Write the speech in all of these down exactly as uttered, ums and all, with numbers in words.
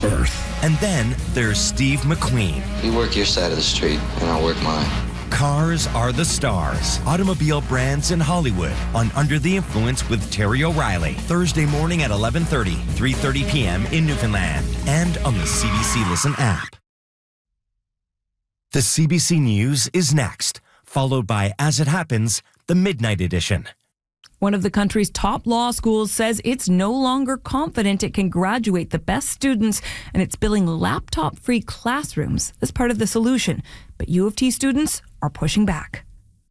Earth. And then there's Steve McQueen. You work your side of the street, and I'll work mine. Cars are the stars. Automobile brands in Hollywood on Under the Influence with Terry O'Reilly. Thursday morning at eleven thirty, three thirty p.m. in Newfoundland. And on the C B C Listen app. The C B C News is next, followed by As It Happens, the Midnight Edition. One of the country's top law schools says it's no longer confident it can graduate the best students, and it's building laptop-free classrooms as part of the solution. But U of T students are pushing back.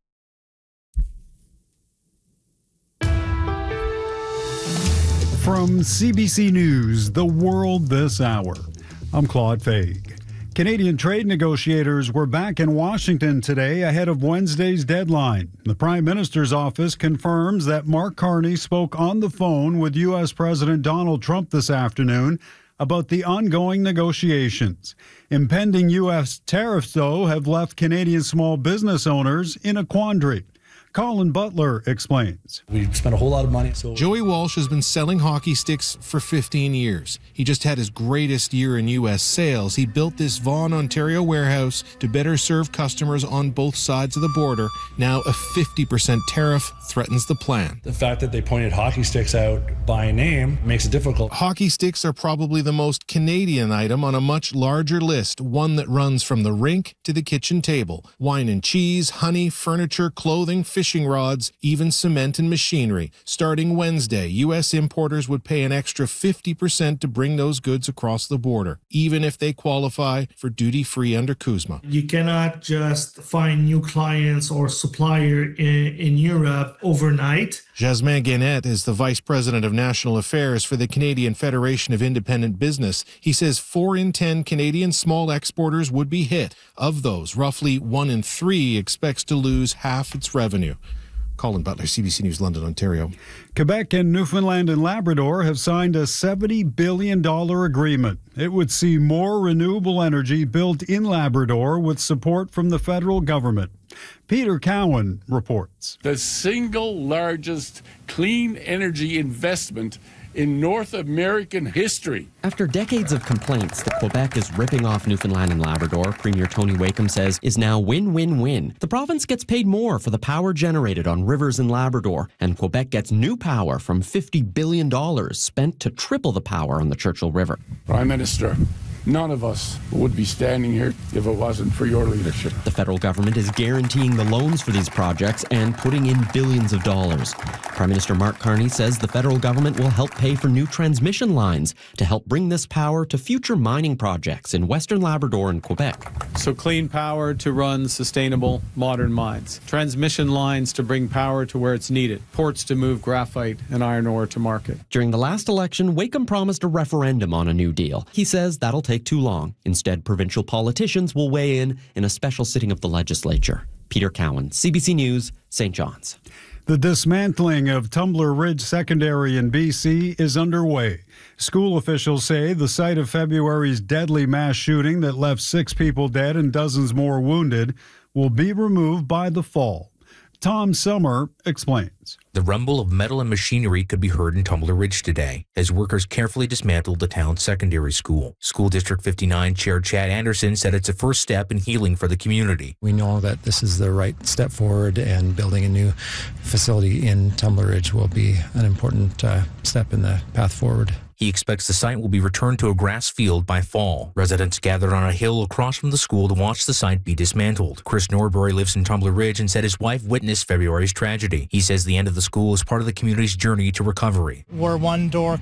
From C B C News, The World This Hour, I'm Claude Faig. Canadian trade negotiators were back in Washington today ahead of Wednesday's deadline. The Prime Minister's office confirms that Mark Carney spoke on the phone with U S President Donald Trump this afternoon about the ongoing negotiations. Impending U S tariffs, though, have left Canadian small business owners in a quandary. Colin Butler explains. We spent a whole lot of money. So Joey Walsh has been selling hockey sticks for fifteen years. He just had his greatest year in U S sales. He built this Vaughan, Ontario warehouse to better serve customers on both sides of the border. Now a fifty percent tariff threatens the plan. The fact that they pointed hockey sticks out by name makes it difficult. Hockey sticks are probably the most Canadian item on a much larger list, one that runs from the rink to the kitchen table. Wine and cheese, honey, furniture, clothing, fishing rods, even cement and machinery. Starting Wednesday, U S importers would pay an extra fifty percent to bring those goods across the border, even if they qualify for duty-free under CUSMA. You cannot just find new clients or supplier in, in Europe overnight. Jasmin Guénette is the Vice President of National Affairs for the Canadian Federation of Independent Business. He says four in ten Canadian small exporters would be hit. Of those, roughly one in three expects to lose half its revenue. Colin Butler, C B C News, London, Ontario. Quebec and Newfoundland and Labrador have signed a seventy billion dollars agreement. It would see more renewable energy built in Labrador with support from the federal government. Peter Cowan reports. The single largest clean energy investment in North American history. After decades of complaints that Quebec is ripping off Newfoundland and Labrador, Premier Tony Wakeham says is now win-win-win. The province gets paid more for the power generated on rivers in Labrador, and Quebec gets new power from fifty billion dollars spent to triple the power on the Churchill River. Prime Minister, none of us would be standing here if it wasn't for your leadership. The federal government is guaranteeing the loans for these projects and putting in billions of dollars. Prime Minister Mark Carney says the federal government will help pay for new transmission lines to help bring this power to future mining projects in Western Labrador and Quebec. So clean power to run sustainable, modern mines. Transmission lines to bring power to where it's needed. Ports to move graphite and iron ore to market. During the last election, Wakeham promised a referendum on a new deal. He says that'll take too long. Instead, provincial politicians will weigh in in a special sitting of the legislature. Peter Cowan, C B C News, Saint John's. The dismantling of Tumbler Ridge Secondary in B C is underway. School officials say the site of February's deadly mass shooting that left six people dead and dozens more wounded will be removed by the fall. Tom Summer explains. The rumble of metal and machinery could be heard in Tumbler Ridge today as workers carefully dismantled the town's secondary school. School District fifty-nine Chair Chad Anderson said it's a first step in healing for the community. We know that this is the right step forward, and building a new facility in Tumbler Ridge will be an important uh, step in the path forward. He expects the site will be returned to a grass field by fall. Residents gathered on a hill across from the school to watch the site be dismantled. Chris Norbury lives in Tumbler Ridge and said his wife witnessed February's tragedy. He says the end of the school is part of the community's journey to recovery. Where one door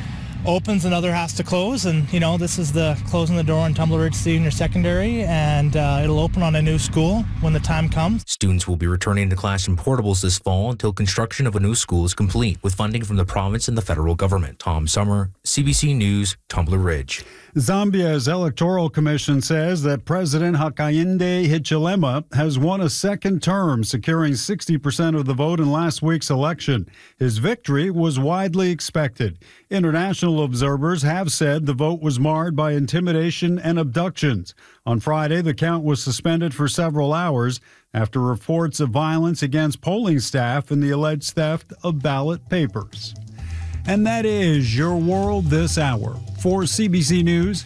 opens, another has to close, and you know, this is the closing the door on Tumbler Ridge Senior Secondary, and uh, it'll open on a new school when the time comes. Students will be returning to classroom portables this fall until construction of a new school is complete, with funding from the province and the federal government. Tom Summer, C B C News, Tumbler Ridge. Zambia's Electoral Commission says that President Hakainde Hichilema has won a second term, securing sixty percent of the vote in last week's election. His victory was widely expected. International observers have said the vote was marred by intimidation and abductions. On Friday, the count was suspended for several hours after reports of violence against polling staff and the alleged theft of ballot papers. And that is your world this hour. For C B C News,